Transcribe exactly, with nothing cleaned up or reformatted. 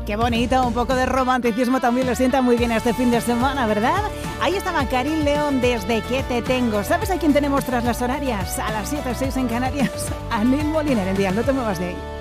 Qué bonito, un poco de romanticismo también le sienta muy bien este fin de semana, ¿verdad? Ahí estaba Karin León, Desde que te tengo. ¿Sabes a quién tenemos tras las horarias? A las siete, seis en Canarias. A Neil Moliner en día, no te muevas de ahí.